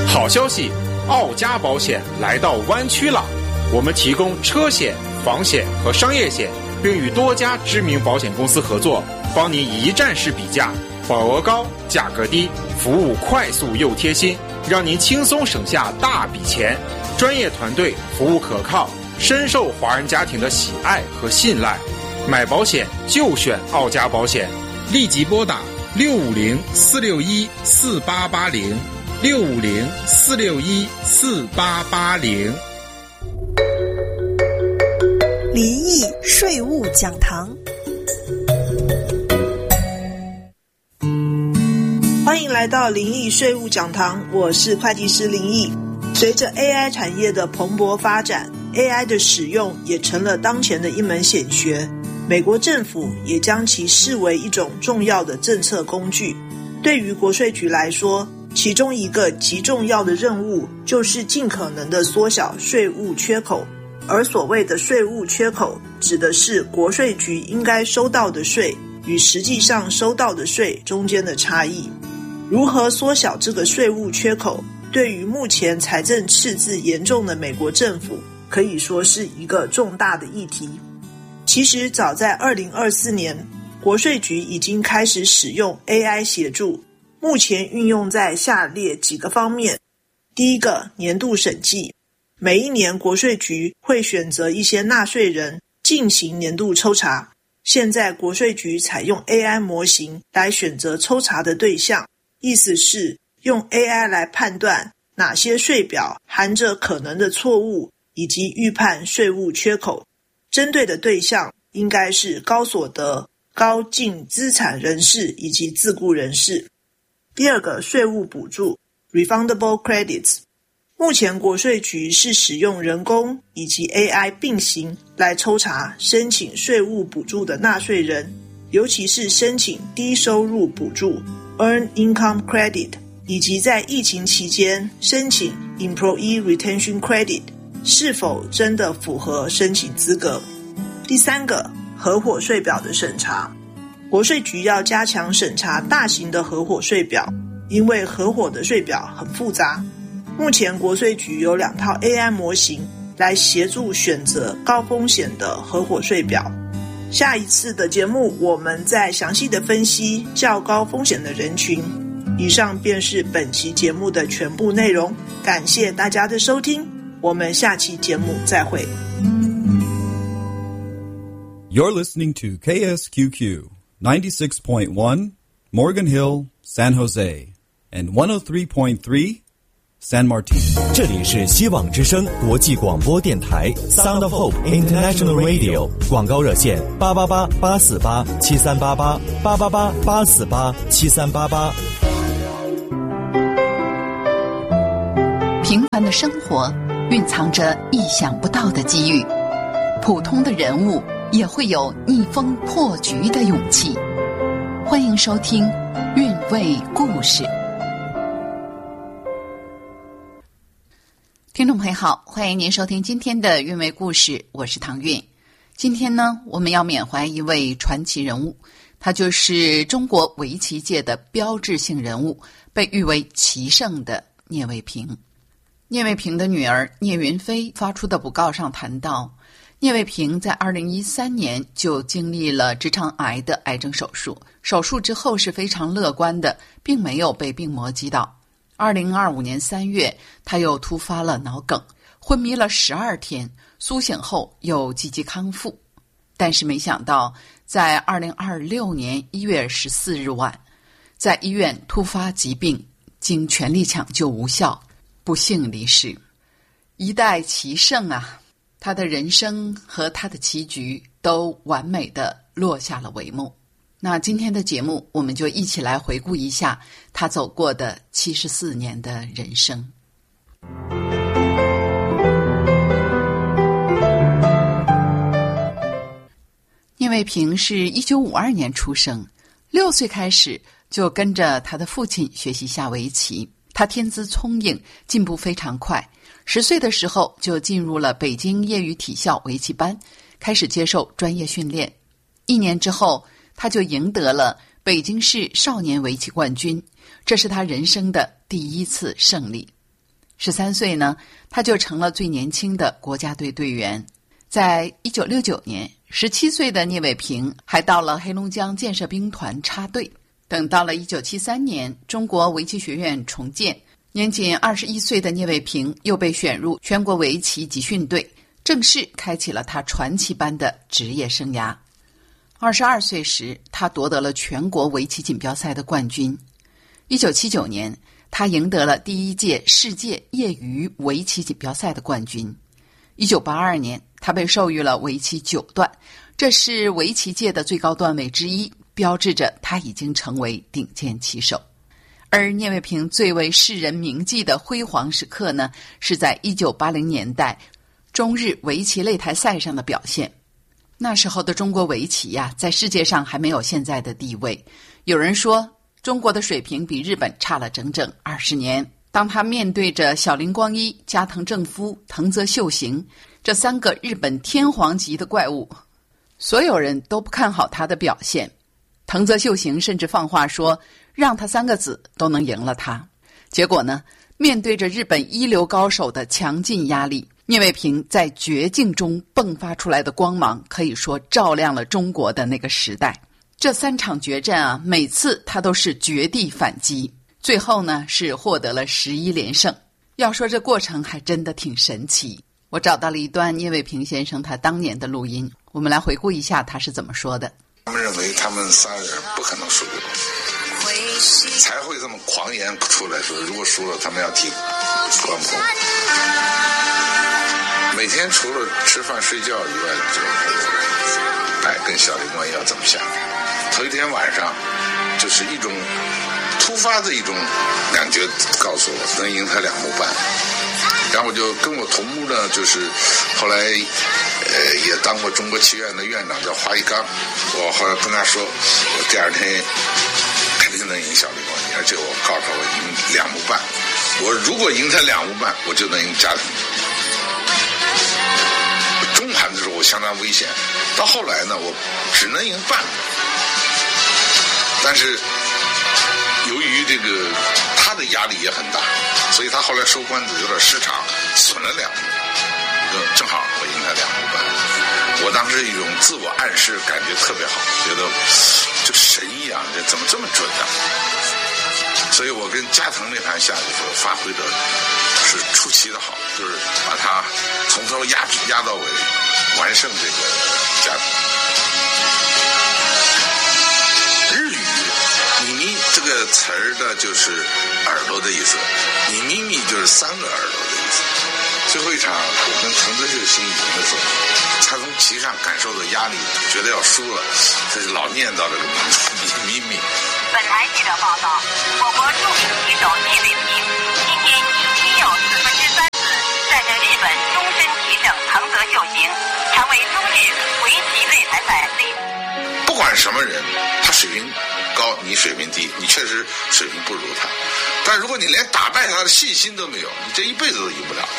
好消息，奥家保险来到湾区了。我们提供车险、房险和商业险，并与多家知名保险公司合作，帮您一站式比价，保额高，价格低，服务快速又贴心，让您轻松省下大笔钱。专业团队，服务可靠，深受华人家庭的喜爱和信赖。买保险就选奥家保险，立即拨打650-461-4880，650-461-4880。 离异税务讲堂，欢迎来到灵异税务讲堂，我是会计师林毅。随着 AI 产业的蓬勃发展， AI 的使用也成了当前的一门显学。美国政府也将其视为一种重要的政策工具。对于国税局来说，其中一个极重要的任务就是尽可能的缩小税务缺口。而所谓的税务缺口，指的是国税局应该收到的税与实际上收到的税中间的差异。如何缩小这个税务缺口，对于目前财政赤字严重的美国政府，可以说是一个重大的议题。其实早在2024年，国税局已经开始使用 AI 协助，目前运用在下列几个方面。第一个，年度审计。每一年国税局会选择一些纳税人进行年度抽查，现在国税局采用 AI 模型来选择抽查的对象，意思是用 AI 来判断哪些税表含着可能的错误，以及预判税务缺口。针对的对象应该是高所得、高净资产人士以及自雇人士。第二个，税务补助 Refundable Credits。目前国税局是使用人工以及 AI 并行来抽查申请税务补助的纳税人，尤其是申请低收入补助 Earned Income Credit， 以及在疫情期间申请 Employee Retention Credit 是否真的符合申请资格。第三个，合伙税表的审查。国税局要加强审查大型的合伙税表，因为合伙的税表很复杂。目前国税局有2套 AI 模型来协助选择高风险的合伙税表。下一次的节目我们再详细的分析较高风险的人群。以上便是本期节目的全部内容，感谢大家的收听，我们下期节目再会。 You're listening to KSQQ 96.1 Morgan Hill, San Jose and 103.3 San Martin。 这里是希望之声国际广播电台 Sound of Hope International Radio， 广告热线888-848-7388 888-848-7388。 平凡的生活蕴藏着意想不到的机遇，普通的人物也会有逆风破局的勇气。欢迎收听韵味故事。听众朋友好，欢迎您收听今天的韵味故事，我是唐韵。今天呢，我们要缅怀一位传奇人物，他就是中国围棋界的标志性人物，被誉为棋圣的聂卫平。聂卫平的女儿聂云飞发出的讣告上谈到，聂卫平在2013年就经历了直肠癌的癌症手术，手术之后是非常乐观的，并没有被病魔击倒。2025年3月，他又突发了脑梗，昏迷了12天，苏醒后又积极康复。但是没想到，在2026年1月14日晚，在医院突发疾病，经全力抢救无效，不幸离世。一代棋圣啊，他的人生和他的棋局都完美地落下了帷幕。那今天的节目，我们就一起来回顾一下他走过的74年的人生。聂卫平是1952年出生，6岁开始就跟着他的父亲学习下围棋。他天资聪颖，进步非常快。10岁的时候就进入了北京业余体校围棋班，开始接受专业训练。1年之后，他就赢得了北京市少年围棋冠军，这是他人生的第1次胜利。 13岁呢，他就成了最年轻的国家队队员。在1969年，17岁的聂卫平还到了黑龙江建设兵团插队。等到了1973年，中国围棋学院重建，年仅21岁的聂卫平又被选入全国围棋集训队，正式开启了他传奇般的职业生涯。22岁时，他夺得了全国围棋锦标赛的冠军。1979年，他赢得了第1届世界业余围棋锦标赛的冠军。1982年，他被授予了围棋9段，这是围棋界的最高段位之一，标志着他已经成为顶尖棋手。而聂卫平最为世人铭记的辉煌时刻呢，是在1980年代中日围棋擂台赛上的表现。那时候的中国围棋呀，在世界上还没有现在的地位。有人说，中国的水平比日本差了整整20年。当他面对着小林光一、加藤正夫、藤泽秀行这3个日本天皇级的怪物，所有人都不看好他的表现。藤泽秀行甚至放话说，让他3个子都能赢了他。结果呢，面对着日本一流高手的强劲压力，聂卫平在绝境中迸发出来的光芒，可以说照亮了中国的那个时代。这3场决战啊，每次他都是绝地反击，最后呢是获得了11连胜。要说这过程还真的挺神奇。我找到了一段聂卫平先生他当年的录音，我们来回顾一下他是怎么说的。 他们认为他们3人不可能输给我，才会这么狂言出来说，如果输了他们要踢关公。每天除了吃饭睡觉以外，就跟小林光一要怎么想。头一天晚上就是一种突发的一种感觉，告诉我能赢他2目半。然后我就跟我同目呢，就是后来也当过中国棋院的院长，叫华一刚。我后来跟他说，我第2天肯定能赢小林光一，而且我告诉他我赢2目半。我如果赢他2目半，我就能赢加藤。中盘的时候我相当危险，到后来呢，我只能赢半。但是由于这个他的压力也很大，所以他后来收官子有点失常，损了2目，正好我赢他2目半。我当时一种自我暗示感觉特别好，觉得就神一样，这怎么这么准呢？所以我跟加藤那盘下去的时候发挥的是出奇的好，就是把他从头压到尾，完胜这个加藤。日语咪咪这个词儿的就是耳朵的意思，咪咪咪就是3个耳朵的意思。最后一场我跟藤泽秀行赢的时候，他从棋上感受到压力，觉得要输了，他就老念叨这个咪咪咪。 本台记者报道，我国著名棋手聂卫平今天以仅有3/4子战胜日本终身棋圣藤泽秀行，成为中日围棋擂台赛第。 不管什么人，他水平高，你水平低，你确实水平不如他。但如果你连打败他的信心都没有，你这一辈子都赢不了。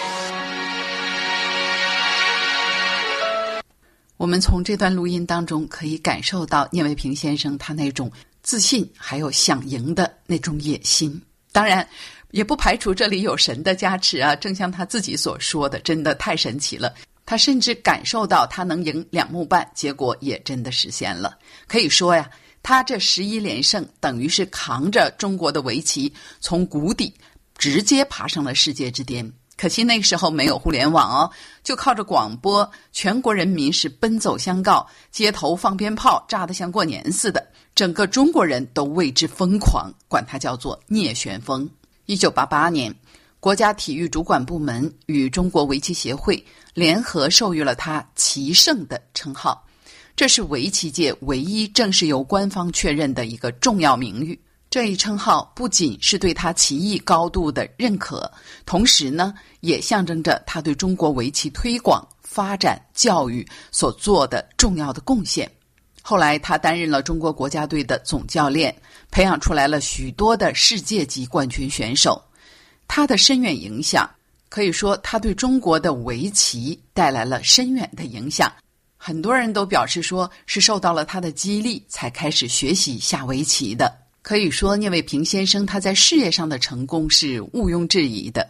我们从这段录音当中可以感受到聂卫平先生他那种自信还有想赢的那种野心。当然也不排除这里有神的加持啊，正像他自己所说的，真的太神奇了。他甚至感受到他能赢2目半，结果也真的实现了。可以说呀，他这11连胜等于是扛着中国的围棋从谷底直接爬上了世界之巅。可惜那个时候没有互联网哦，就靠着广播，全国人民是奔走相告，街头放鞭炮，炸得像过年似的，整个中国人都为之疯狂，管它叫做聂旋风。1988年，国家体育主管部门与中国围棋协会联合授予了他棋圣的称号，这是围棋界唯一正式由官方确认的一个重要名誉。这一称号不仅是对他棋艺高度的认可，同时呢，也象征着他对中国围棋推广、发展、教育所做的重要的贡献。后来他担任了中国国家队的总教练，培养出来了许多的世界级冠军选手。他的深远影响，可以说他对中国的围棋带来了深远的影响。很多人都表示说是受到了他的激励才开始学习下围棋的。可以说聂卫平先生他在事业上的成功是毋庸置疑的。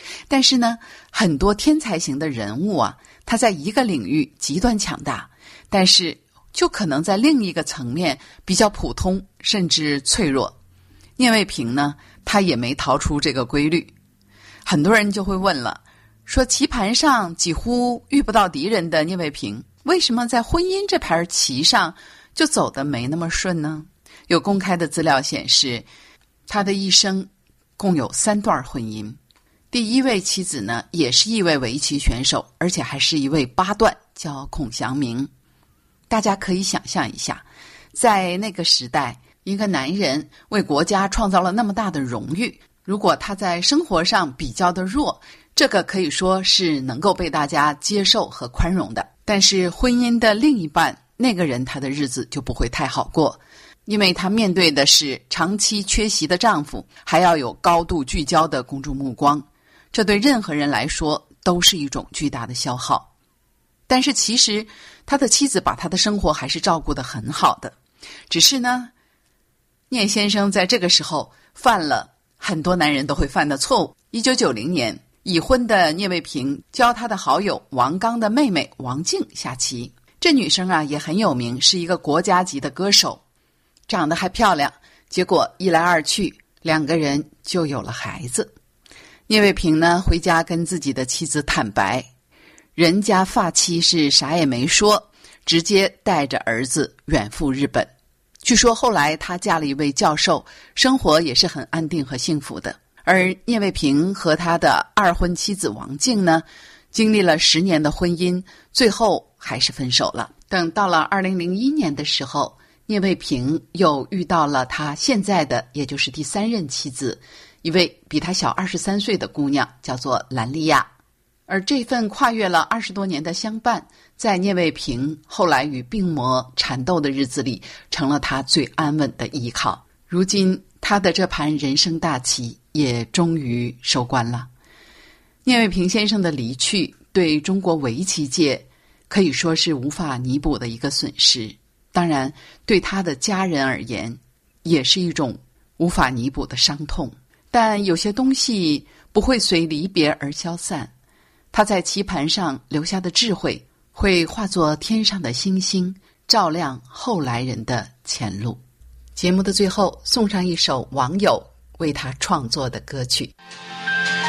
但是呢，很多天才型的人物啊，他在一个领域极端强大，但是就可能在另一个层面比较普通，甚至脆弱。聂卫平呢，他也没逃出这个规律。很多人就会问了，说棋盘上几乎遇不到敌人的聂卫平，为什么在婚姻这盘棋上就走得没那么顺呢？有公开的资料显示，他的一生共有3段婚姻。第一位妻子呢，也是一位围棋选手，而且还是一位八段，叫孔祥明。大家可以想象一下，在那个时代，一个男人为国家创造了那么大的荣誉，如果他在生活上比较的弱，这个可以说是能够被大家接受和宽容的。但是婚姻的另一半，那个人他的日子就不会太好过，因为他面对的是长期缺席的丈夫，还要有高度聚焦的公众目光，这对任何人来说都是一种巨大的消耗。但是其实他的妻子把他的生活还是照顾得很好的，只是呢，聂先生在这个时候犯了很多男人都会犯的错误。1990年，已婚的聂卫平教他的好友王刚的妹妹王静下棋。这女生啊也很有名，是一个国家级的歌手，长得还漂亮。结果一来二去，2个人就有了孩子。聂卫平呢回家跟自己的妻子坦白，人家发妻是啥也没说，直接带着儿子远赴日本。据说后来她嫁了一位教授，生活也是很安定和幸福的。而聂卫平和他的2婚妻子王静呢，经历了10年的婚姻，最后还是分手了。等到了2001年的时候，聂卫平又遇到了他现在的，也就是第3任妻子，一位比他小23岁的姑娘，叫做兰丽亚。而这份跨越了20多年的相伴，在聂卫平后来与病魔缠斗的日子里，成了他最安稳的依靠。如今他的这盘人生大棋也终于收官了。聂卫平先生的离去，对中国围棋界可以说是无法弥补的一个损失，当然对他的家人而言也是一种无法弥补的伤痛。但有些东西不会随离别而消散，他在棋盘上留下的智慧会化作天上的星星，照亮后来人的前路。节目的最后，送上一首网友为他创作的歌曲。